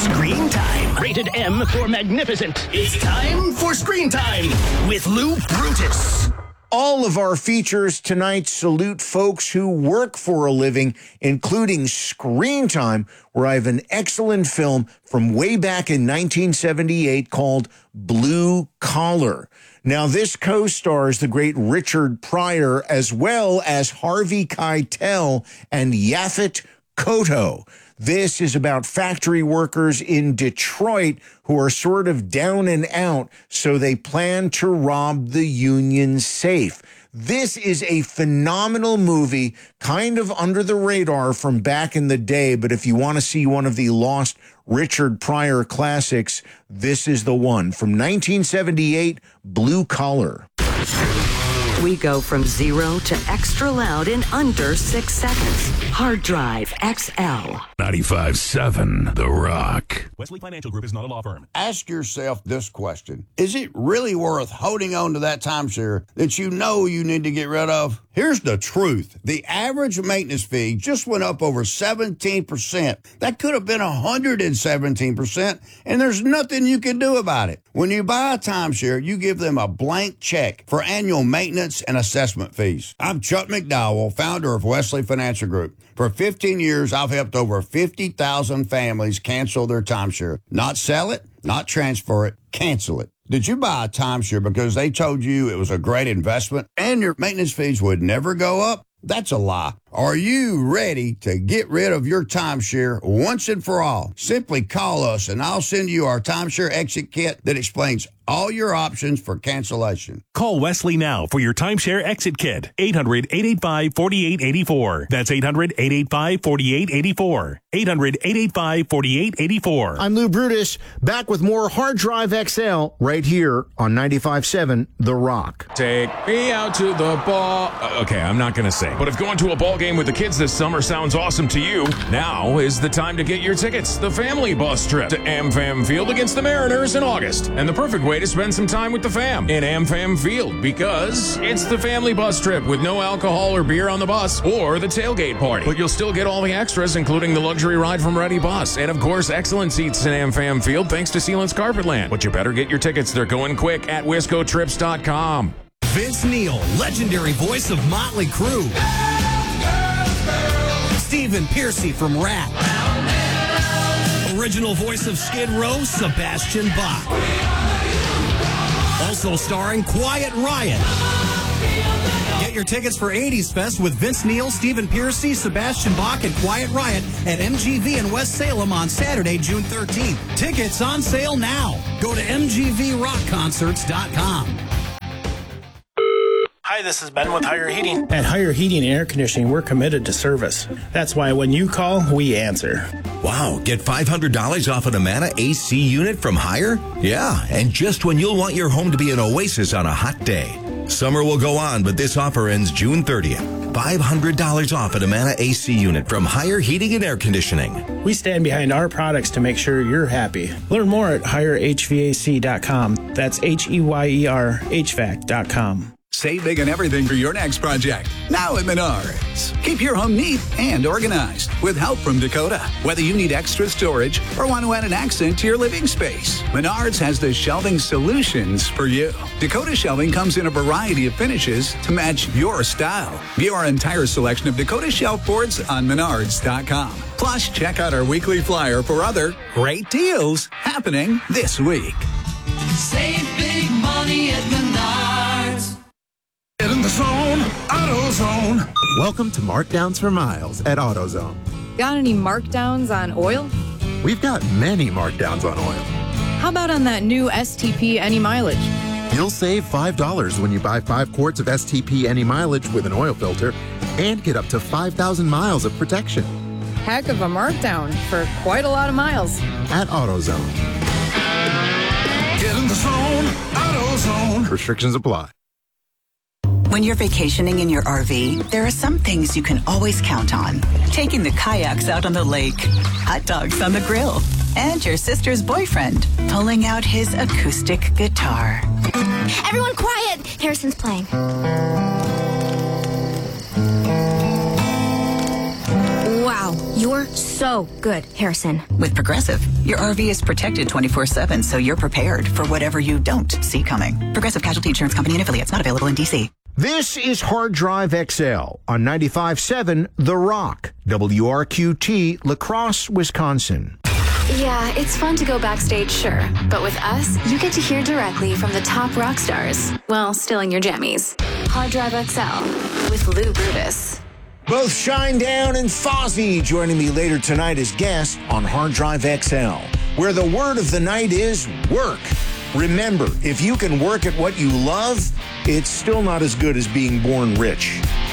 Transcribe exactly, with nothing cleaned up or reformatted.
Screen Time. Rated M for magnificent. It's time for Screen Time with Lou Brutus. All of our features tonight salute folks who work for a living, including Screen Time, where I have an excellent film from way back in nineteen seventy-eight called Blue Collar. Now, this co-stars the great Richard Pryor, as well as Harvey Keitel and Yaphet Kotto. This is about factory workers in Detroit who are sort of down and out, so they plan to rob the Union safe. This is a phenomenal movie, kind of under the radar from back in the day, but if you want to see one of the lost Richard Pryor classics, this is the one. From nineteen seventy-eight, Blue Collar. We go from zero to extra loud in under six seconds. Hard Drive X L. ninety-five seven The Rock. Wesley Financial Group is not a law firm. Ask yourself this question. Is it really worth holding on to that timeshare that you know you need to get rid of? Here's the truth. The average maintenance fee just went up over seventeen percent. That could have been one hundred seventeen percent, and there's nothing you can do about it. When you buy a timeshare, you give them a blank check for annual maintenance and assessment fees. I'm Chuck McDowell, founder of Wesley Financial Group. For fifteen years, I've helped over fifty thousand families cancel their timeshare. Not sell it, not transfer it, cancel it. Did you buy a timeshare because they told you it was a great investment and your maintenance fees would never go up? That's a lie. Are you ready to get rid of your timeshare once and for all? Simply call us and I'll send you our timeshare exit kit that explains all your options for cancellation. Call Wesley now for your timeshare exit kit. eight hundred, eight eight five, four eight eight four. That's eight hundred, eight eight five, four eight eight four. eight hundred, eight eight five, four eight eight four. I'm Lou Brutus, back with more Hard Drive X L right here on ninety-five seven The Rock. Take me out to the ball. Uh, okay, I'm not going to sing. But if going to a ball game with the kids this summer sounds awesome to you, now is the time to get your tickets. The family bus trip to AmFam Field against the Mariners in August. And the perfect way to spend some time with the fam in AmFam Field, because it's the family bus trip with no alcohol or beer on the bus or the tailgate party. But you'll still get all the extras, including the luxury ride from Ready Bus. And of course, excellent seats in AmFam Field thanks to Sealant's Carpetland. But you better get your tickets. They're going quick at wisco trips dot com. Vince Neil, legendary voice of Motley Crue. Stephen Pearcy from Rat. Original voice of Skid Row, Sebastian Bach. Also starring Quiet Riot. Get your tickets for eighties Fest with Vince Neil, Stephen Pearcy, Sebastian Bach, and Quiet Riot at M G V in West Salem on Saturday, June thirteenth. Tickets on sale now. Go to m g v rock concerts dot com. Hi, this is Ben with Higher Heating. At Higher Heating and Air Conditioning, we're committed to service. That's why when you call, we answer. Wow, get five hundred dollars off an Amana A C unit from Higher? Yeah, and just when you'll want your home to be an oasis on a hot day. Summer will go on, but this offer ends June thirtieth. five hundred dollars off an Amana A C unit from Higher Heating and Air Conditioning. We stand behind our products to make sure you're happy. Learn more at higher h v a c dot com. That's H E Y E R H V A C dot com. Save big on everything for your next project. Now at Menards. Keep your home neat and organized with help from Dakota. Whether you need extra storage or want to add an accent to your living space, Menards has the shelving solutions for you. Dakota shelving comes in a variety of finishes to match your style. View our entire selection of Dakota shelf boards on menards dot com. Plus, check out our weekly flyer for other great deals happening this week. Save big money at Menards. Get in the zone, AutoZone. Welcome to Markdowns for Miles at AutoZone. Got any markdowns on oil? We've got many markdowns on oil. How about on that new S T P Any Mileage? You'll save five dollars when you buy five quarts of S T P Any Mileage with an oil filter and get up to five thousand miles of protection. Heck of a markdown for quite a lot of miles. At AutoZone. Get in the zone, AutoZone. Restrictions apply. When you're vacationing in your R V, there are some things you can always count on. Taking the kayaks out on the lake, hot dogs on the grill, and your sister's boyfriend pulling out his acoustic guitar. Everyone quiet! Harrison's playing. Wow, You're so good, Harrison. With Progressive, your R V is protected twenty-four seven, so you're prepared for whatever you don't see coming. Progressive Casualty Insurance Company and affiliates, not available in D C. This is Hard Drive X L on ninety-five point seven The Rock, W R Q T, La Crosse, Wisconsin. Yeah, it's fun to go backstage, sure. But with us, you get to hear directly from the top rock stars. Well, still in your jammies. Hard Drive X L with Lou Brutus. Both Shinedown and Fozzy joining me later tonight as guests on Hard Drive X L, where the word of the night is work. Remember, if you can work at what you love, it's still not as good as being born rich.